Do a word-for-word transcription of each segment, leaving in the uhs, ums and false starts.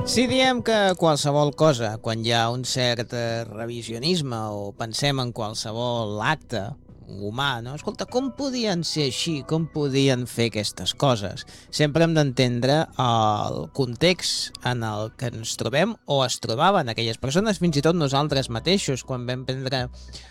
Si diem que qualsevol cosa, quan hi ha un cert eh, revisionisme o pensem en qualsevol acte humà, no? Escolta, com podien ser així? Com podien fer aquestes coses? Sempre hem d'entendre el context en el que ens trobem o es trobaven aquelles persones, fins i tot nosaltres mateixos, quan vam prendre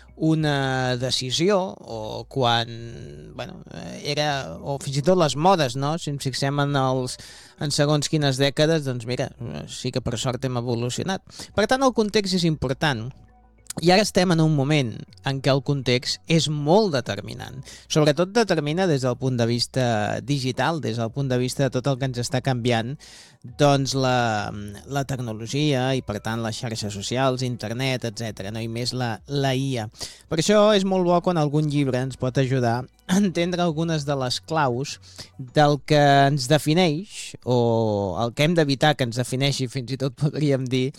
una decisió o quan, bueno, era, o fins i tot les modes, no? Si ens fixem en els en segons quines dècades, doncs mira, sí que per sort hem evolucionat. Per tant, el context és important. I ara estem en un moment en què el context és molt determinant. Sobretot determina des del punt de vista digital, des del punt de vista de tot el que ens està canviant, doncs la, la tecnologia i per tant les xarxes socials, internet, etcètera, no? I més la, la I A. Per això és molt bo quan algun llibre ens pot ajudar a entendre algunes de les claus del que ens defineix o el que hem d'evitar que ens defineixi, fins i tot podríem dir,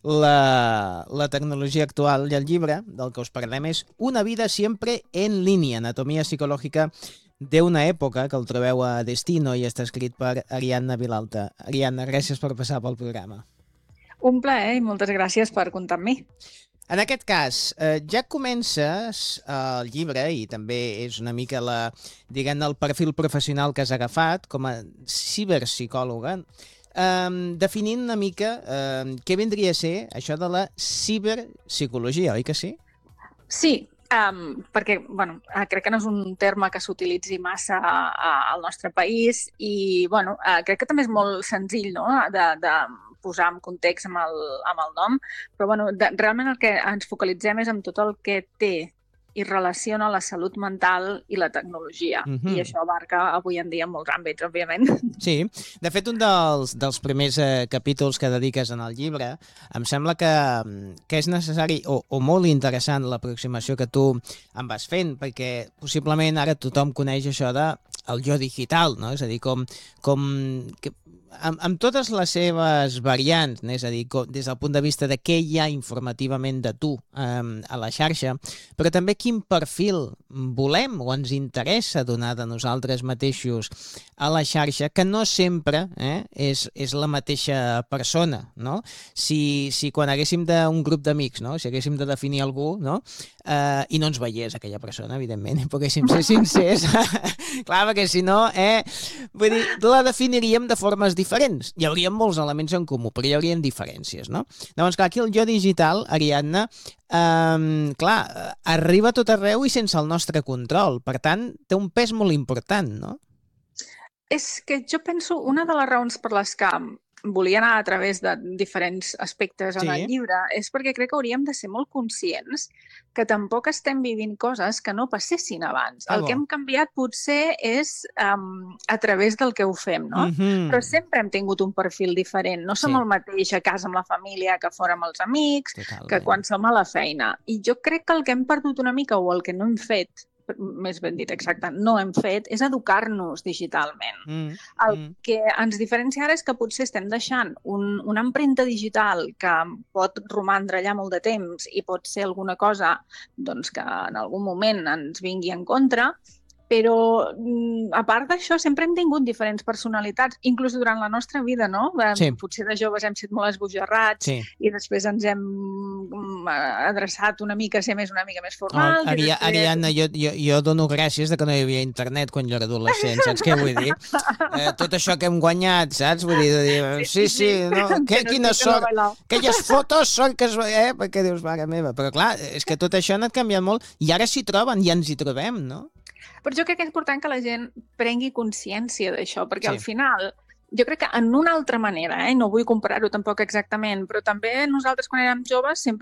la, la tecnologia actual. I el llibre del que us parlem és Una vida siempre en línea, anatomia psicològica d'una època, que el trobeu a Destino i està escrit per Ariadna Vilalta. Ariadna, gràcies per passar pel programa. Un plaer i moltes gràcies per comptar amb mi. En aquest cas, eh, ja comences eh, el llibre i també és una mica la, diguem-ne, el perfil professional que has agafat com a ciberpsicòloga, eh, definint una mica eh, què vindria a ser això de la ciberpsicologia, oi que sí? Sí, um, perquè bueno, crec que no és un terme que s'utilitzi massa al nostre país i bueno, crec que també és molt senzill, no?, de, de posar en context amb el, amb el nom, però bueno, de, realment el que ens focalitzem és en tot el que té i relaciona la salut mental i la tecnologia. Mm-hmm. I això abarca avui en dia molts àmbits, òbviament. Sí, de fet un dels, dels primers eh, capítols que dediques en el llibre em sembla que, que és necessari o, o molt interessant l'aproximació que tu en vas fent, perquè possiblement ara tothom coneix això de el jo digital, no? És a dir, com, com que, amb, amb totes les seves variants, no? És a dir, com, des del punt de vista de què hi ha informativament de tu eh, a la xarxa, però també quin perfil volem o ens interessa donar de nosaltres mateixos a la xarxa, que no sempre eh, és, és la mateixa persona, no? Si, si quan haguéssim d'un grup d'amics, no? Si haguéssim de definir algú, no? Uh, i no ens veiés aquella persona, evidentment, i poguéssim ser sincers, clar, perquè si no, eh, vull dir, la definiríem de formes diferents. Hi hauria molts elements en comú, però hi hauria diferències, no? Llavors, clar, aquí el jo digital, Ariadna, um, clar, arriba a tot arreu i sense el nostre control, per tant, té un pes molt important, no? És que jo penso, una de les raons per les que volia anar a través de diferents aspectes en sí. el llibre és perquè crec que hauríem de ser molt conscients que tampoc estem vivint coses que no passessin abans. Ah, el bo. que hem canviat potser és um, a través del que ho fem, no? Mm-hmm. Però sempre hem tingut un perfil diferent. No som sí. el mateix a casa amb la família que fora amb els amics, Totalment. que quan som a la feina. I jo crec que el que hem perdut una mica o el que no hem fet, més ben dit, exacte, no hem fet, és educar-nos digitalment. Mm, el mm. que ens diferencia ara és que potser estem deixant un, una empremta digital que pot romandre allà molt de temps i pot ser alguna cosa doncs, que en algun moment ens vingui en contra, però a part d'això sempre hem tingut diferents personalitats, inclús durant la nostra vida, no? Sí. Potser de joves hem estat molt esbojarrats sí. i després ens hem adreçat una mica a ser més una mica més formal. Oh, Ari després... Ariadna, jo, jo, jo dono gràcies de que no hi havia internet quan jo era adolescent, saps què vull dir? Eh, tot això que hem guanyat, saps? Vull dir, de dir sí, sí, no? Que, quina sort, aquelles fotos són que es... Eh? Perquè dius, mare meva, però clar, és que tot això ha anat canviant molt i ara s'hi troben i ens hi trobem, no? Però jo crec que és important que la gent prengui consciència d'això, perquè sí. al final, jo crec que en una altra manera, eh, no vull comparar-ho tampoc exactament, però també nosaltres quan érem joves sempre